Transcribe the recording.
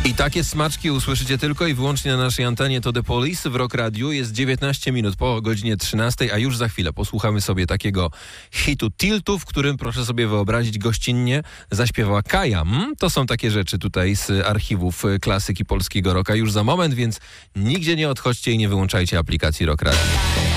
I takie smaczki usłyszycie tylko i wyłącznie na naszej antenie. To The Police w Rock Radiu. Jest 19 minut po godzinie 13, a już za chwilę posłuchamy sobie takiego hitu Tiltu, w którym, proszę sobie wyobrazić, gościnnie zaśpiewała Kaja. To są takie rzeczy tutaj z archiwów klasyki polskiego rocka już za moment, więc nigdzie nie odchodźcie i nie wyłączajcie aplikacji Rock Radio.